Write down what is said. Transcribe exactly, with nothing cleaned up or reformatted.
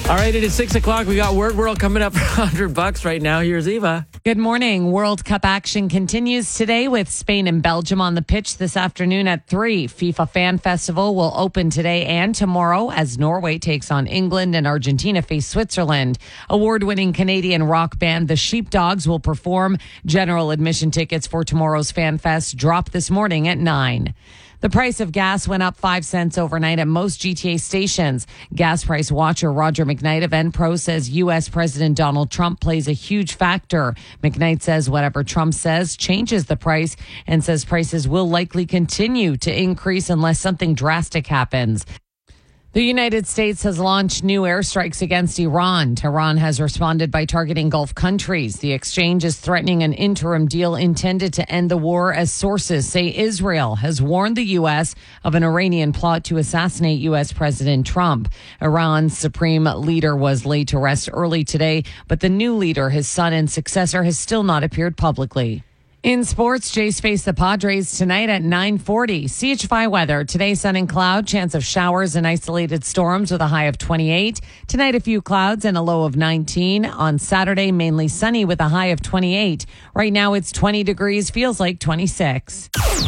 All right, it is six o'clock. We got Word World coming up for one hundred bucks right now. Here's Eva. Good morning. World Cup action continues today with Spain and Belgium on the pitch this afternoon at three. FIFA Fan Festival will open today and tomorrow as Norway takes on England and Argentina face Switzerland. Award-winning Canadian rock band The Sheepdogs will perform. General admission tickets for tomorrow's Fan Fest drop this morning at nine. The price of gas went up five cents overnight at most G T A stations. Gas price watcher Roger McKnight of Enpro says U S. President Donald Trump plays a huge factor. McKnight says whatever Trump says changes the price and says prices will likely continue to increase unless something drastic happens. The United States has launched new airstrikes against Iran. Tehran has responded by targeting Gulf countries. The exchange is threatening an interim deal intended to end the war, as sources say Israel has warned the U S of an Iranian plot to assassinate U S. President Trump. Iran's supreme leader was laid to rest early today, but the new leader, his son and successor, has still not appeared publicly. In sports, Jays face the Padres tonight at nine forty. C H five weather. Today, sun and cloud. Chance of showers and isolated storms with a high of twenty-eight. Tonight, a few clouds and a low of nineteen. On Saturday, mainly sunny with a high of twenty-eight. Right now, it's twenty degrees. Feels like twenty-six.